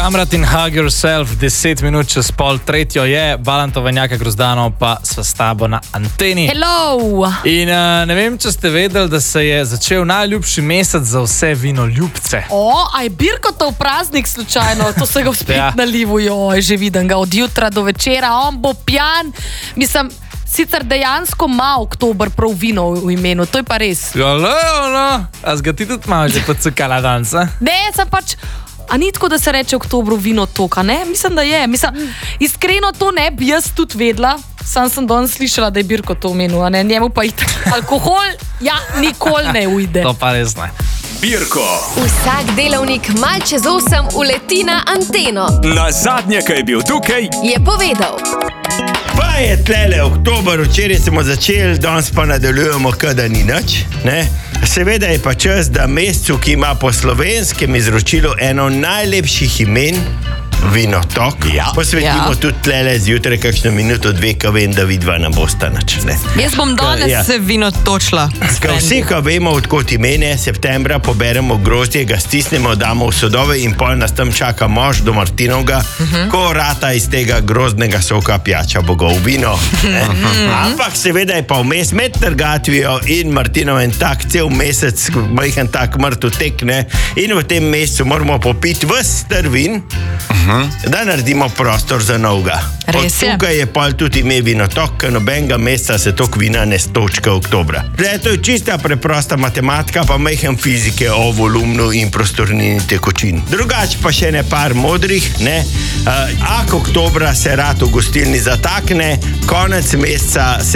Kamrat in Hug Yourself, 10 minut čez pol tretjo je, Valentova Njaka Grozdanov pa sva s tabo na anteni. Hello! In ne vem, če ste vedeli, da se je začel najljubši mesec za vse vinoljubce. A je Birkotov praznik slučajno? To se ga spet nalivu, že vidim ga od jutra do večera, on bo pijan. Mislim, sicer dejansko ima oktober prav vino v imenu, to je pa res. A zga ti tudi malo že pocukala danes, a? Ne, sem pač... A ni tako, da se reče oktobru vino toka, ne? Mislim, da je. Iskreno to ne bi jaz tudi vedela. Sam sem danes slišala, da je Birko to omenil, a ne? Njemu pa alkohol, nikoli ne ujde. To pa res ne. Birko. Vsak delavnik mal čez 8 uleti na anteno. Na zadnje, ko je bil tukaj, je povedal. Pa je tlele oktober, včeraj smo začeli, danes pa nadaljujemo, kada ni nič, ne? Seveda je pa čas, da mesecu, ki ima po slovenskem izročilu eno najlepših imen, Vinotok, posvetimo tudi tlele zjutraj kakšno minuto, dve, ko vem, da vidva ne bosta nič. Jaz bom danes se vino točila. Vsi, ko vemo, odkot imene, septembra poberemo grozdje, ga stisnemo, damo v sodove in pol nas tam čaka mož do Martinovga, ko rata iz tega grozdnega soka pijača bogov vino. Ampak seveda je pa vmes med trgatvijo in Martinovem tak cel mesec, majhen tak mrtev tekne, in v tem mesecu moramo popiti ves strvin, da naredimo prostor za novega. Od tukaj je pol tudi ime Vinotok, ker nobenega meseca se tok vina ne stočka oktobra. To je čista preprosta matematika, pa majhen fizike o volumnu in prostornini tekočin. Drugače pa še ne par modrih, ne? Oktobra se rad v gostilni zatakne, konec meseca se